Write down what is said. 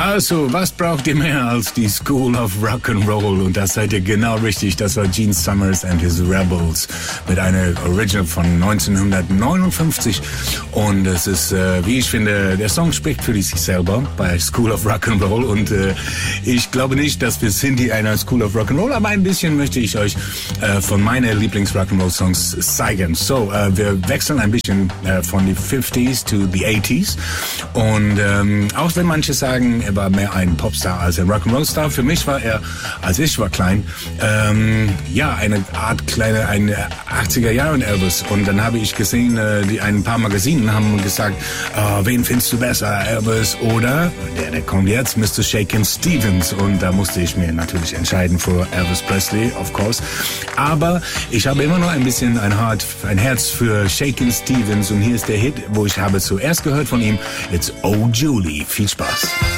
Also, was braucht ihr mehr als die School of Rock'n'Roll? Und das seid ihr genau richtig. Das war Gene Summers and his Rebels mit einer Original von 1959. Und es ist, wie ich finde, der Song spricht für sich selber bei School of Rock'n'Roll. Und ich glaube nicht, dass wir sind die einer School of Rock'n'Roll, aber ein bisschen möchte ich euch von meinen Lieblings-Rock'n'Roll-Songs zeigen. So, wir wechseln ein bisschen von die 50s to the 80s. Und auch wenn manche sagen, er war mehr ein Popstar als ein Rock'n'Roll-Star, für mich war er, als ich war klein, eine Art ein 80er-Jahren Elvis. Und dann habe ich gesehen, ein paar Magazinen haben gesagt, wen findest du besser, Elvis oder, der kommt jetzt, Mr. Shakin' Stevens. Und da musste ich mir natürlich entscheiden für Elvis Presley, of course. Aber ich habe immer noch ein bisschen ein Herz für Shakin' Stevens. Und hier ist der Hit, wo ich habe zuerst gehört von ihm. It's Oh Julie. Viel Spaß.